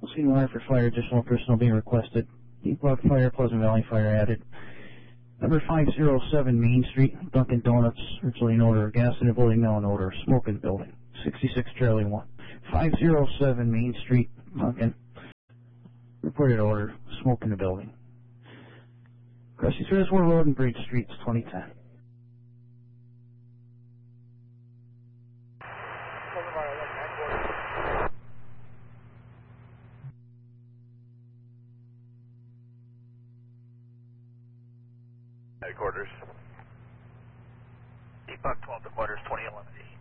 Scene wire for fire, additional personnel being requested. Deep Rock Fire, Pleasant Valley Fire added. Number 507 Main Street, Dunkin' Donuts, originally an odor of gas in the building, now an odor of smoke in the building. 66 Charlie 1. 507 Main Street, Dunkin'. Reported odor, smoke in the building. Cressy Reservoir Road and Bridge Streets, 2010. Headquarters. Deep Buck 12 to quarters, 2011.